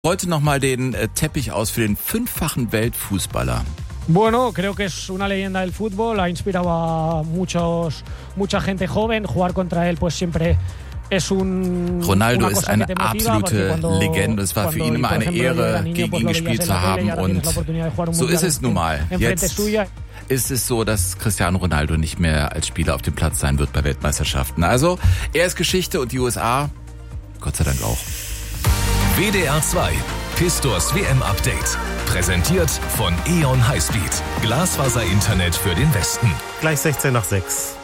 Heute nochmal den Teppich aus für den 5-fachen Weltfußballer. Bueno, creo que es una leyenda del fútbol, ha inspirado a mucha gente joven, jugar contra él pues siempre es Ronaldo ist eine absolute Legende. Es war für ihn immer eine Ehre, gegen ihn gespielt zu haben. Und so ist es nun mal. Jetzt ist es so, dass Cristiano Ronaldo nicht mehr als Spieler auf dem Platz sein wird bei Weltmeisterschaften. Also er ist Geschichte und die USA, Gott sei Dank auch. WDR 2, Pistors WM-Update. Präsentiert von E.ON Highspeed. Glasfaser-Internet für den Westen. Gleich 16 nach 6.